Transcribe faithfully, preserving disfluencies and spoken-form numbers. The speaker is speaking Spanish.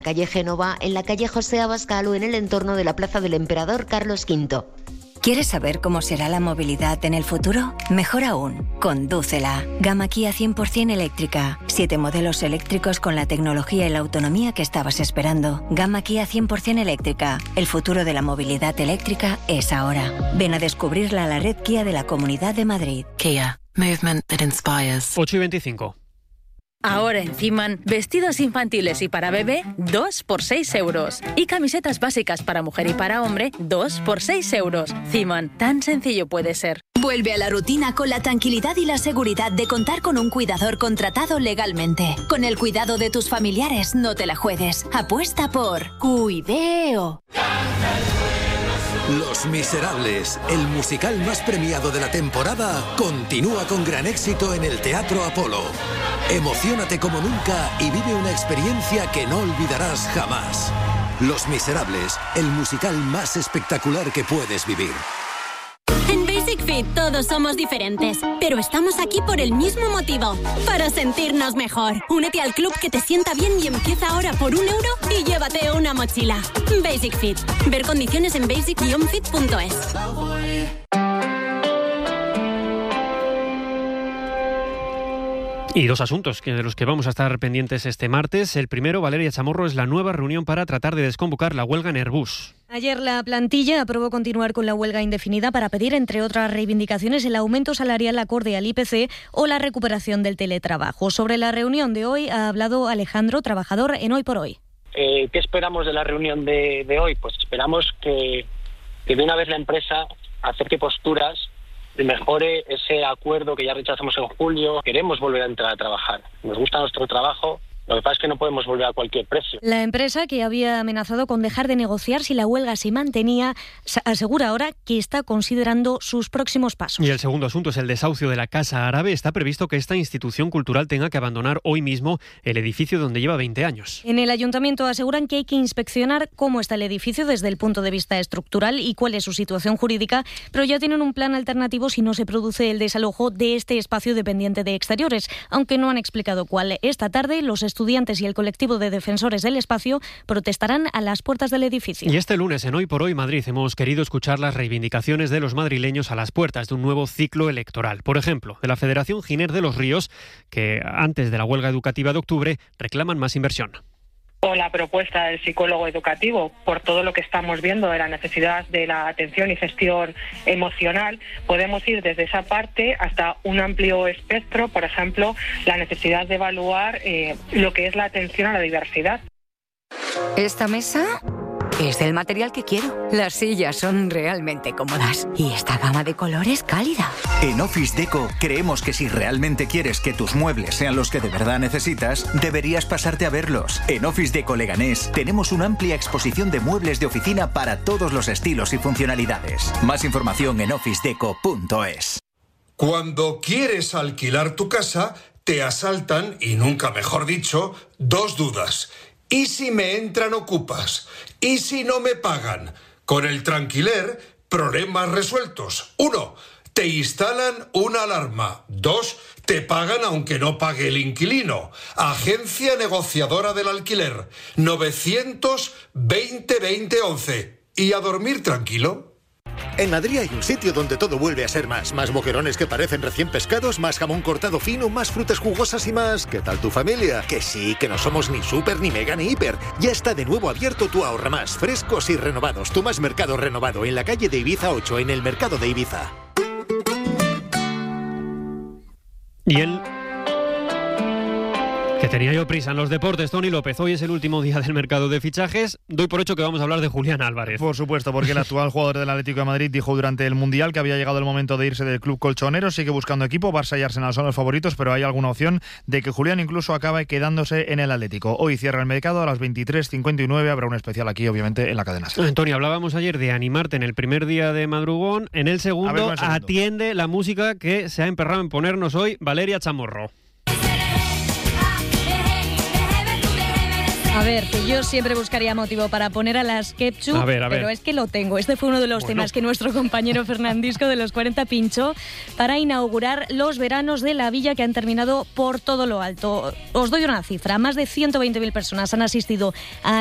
Calle Génova, en la calle José Abascal o en el entorno de la Plaza del Emperador Carlos quinto. ¿Quieres saber cómo será la movilidad en el futuro? Mejor aún, condúcela. Gama Kia cien por ciento eléctrica. Siete modelos eléctricos con la tecnología y la autonomía que estabas esperando. Gama Kia cien por ciento eléctrica. El futuro de la movilidad eléctrica es ahora. Ven a descubrirla a la red Kia de la Comunidad de Madrid. Kia. Movement that inspires. ocho y veinticinco. Ahora en Ciman, vestidos infantiles y para bebé, dos por seis euros. Y camisetas básicas para mujer y para hombre, dos por seis euros. Ciman, tan sencillo puede ser. Vuelve a la rutina con la tranquilidad y la seguridad de contar con un cuidador contratado legalmente. Con el cuidado de tus familiares, no te la juegues. Apuesta por Cuideo. Los Miserables, el musical más premiado de la temporada, continúa con gran éxito en el Teatro Apolo. Emociónate como nunca y vive una experiencia que no olvidarás jamás. Los Miserables, el musical más espectacular que puedes vivir. En Basic Fit todos somos diferentes, pero estamos aquí por el mismo motivo, para sentirnos mejor. Únete al club que te sienta bien y empieza ahora por un euro y llévate una mochila. Basic Fit. Ver condiciones en basic guion fit punto es. Y dos asuntos que de los que vamos a estar pendientes este martes. El primero, Valeria Chamorro, es la nueva reunión para tratar de desconvocar la huelga en Airbus. Ayer la plantilla aprobó continuar con la huelga indefinida para pedir, entre otras reivindicaciones, el aumento salarial acorde al I P C o la recuperación del teletrabajo. Sobre la reunión de hoy ha hablado Alejandro, trabajador en Hoy por Hoy. Eh, ¿Qué esperamos de la reunión de, de hoy? Pues esperamos que, que de una vez la empresa acerque posturas y mejore ese acuerdo que ya rechazamos en julio. Queremos volver a entrar a trabajar. Nos gusta nuestro trabajo. Lo que pasa es que no podemos volver a cualquier precio. La empresa, que había amenazado con dejar de negociar si la huelga se mantenía, asegura ahora que está considerando sus próximos pasos. Y el segundo asunto es el desahucio de la Casa Árabe. Está previsto que esta institución cultural tenga que abandonar hoy mismo el edificio donde lleva veinte años. En el ayuntamiento aseguran que hay que inspeccionar cómo está el edificio desde el punto de vista estructural y cuál es su situación jurídica, pero ya tienen un plan alternativo si no se produce el desalojo de este espacio dependiente de exteriores, aunque no han explicado cuál. Esta tarde los estudiantes y el colectivo de defensores del espacio protestarán a las puertas del edificio. Y este lunes en Hoy por Hoy Madrid hemos querido escuchar las reivindicaciones de los madrileños a las puertas de un nuevo ciclo electoral. Por ejemplo, de la Federación Giner de los Ríos, que antes de la huelga educativa de octubre reclaman más inversión. O la propuesta del psicólogo educativo, por todo lo que estamos viendo de la necesidad de la atención y gestión emocional, podemos ir desde esa parte hasta un amplio espectro, por ejemplo, la necesidad de evaluar eh, lo que es la atención a la diversidad. Esta mesa es del material que quiero. Las sillas son realmente cómodas y esta gama de colores cálida. En Office Deco creemos que si realmente quieres que tus muebles sean los que de verdad necesitas, deberías pasarte a verlos. En Office Deco Leganés tenemos una amplia exposición de muebles de oficina para todos los estilos y funcionalidades. Más información en office deco punto es. Cuando quieres alquilar tu casa, te asaltan, y nunca mejor dicho, dos dudas. ¿Y si me entran ocupas? ¿Y si no me pagan? Con el Tranquiler, problemas resueltos. Uno, te instalan una alarma. Dos, te pagan aunque no pague el inquilino. Agencia negociadora del alquiler. novecientos veinte veinte once. ¿Y a dormir tranquilo? En Madrid hay un sitio donde todo vuelve a ser más. Más boquerones que parecen recién pescados, más jamón cortado fino, más frutas jugosas y más... ¿Qué tal tu familia? Que sí, que no somos ni súper, ni mega, ni hiper. Ya está de nuevo abierto tu Ahorra Más. Frescos y renovados. Tu Más Mercado renovado en la calle de Ibiza ocho, en el mercado de Ibiza. Y él... Que tenía yo prisa en los deportes, Tony López. Hoy es el último día del mercado de fichajes. Doy por hecho que vamos a hablar de Julián Álvarez. Por supuesto, porque el actual jugador del Atlético de Madrid dijo durante el Mundial que había llegado el momento de irse del club colchonero. Sigue buscando equipo, Barça y Arsenal son los favoritos, pero hay alguna opción de que Julián incluso acabe quedándose en el Atlético. Hoy cierra el mercado a las veintitrés cincuenta y nueve. Habrá un especial aquí, obviamente, en la cadena SER. Antonio, hablábamos ayer de animarte en el primer día de madrugón. En el segundo, ver, segundo. Atiende la música que se ha emperrado en ponernos hoy Valeria Chamorro. A ver, que yo siempre buscaría motivo para poner a las Ketchup, a ver, a ver. pero es que lo tengo. Este fue uno de los Bueno. temas que nuestro compañero Fernandisco de los cuarenta pinchó para inaugurar los veranos de la villa, que han terminado por todo lo alto. Os doy una cifra, más de ciento veinte mil personas han asistido a